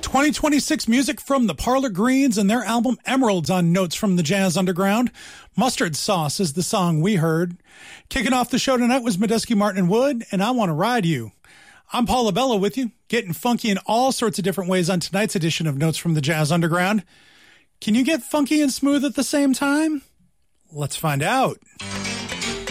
2026 music from the Parlor Greens and their album Emeralds on Notes from the Jazz Underground. Mustard Sauce is the song we heard. Kicking off the show tonight was Medeski Martin and Wood, and I Want to Ride You. I'm Paul Abella with you, getting funky in all sorts of different ways on tonight's edition of Notes from the Jazz Underground. Can you get funky and smooth at the same time? Let's find out.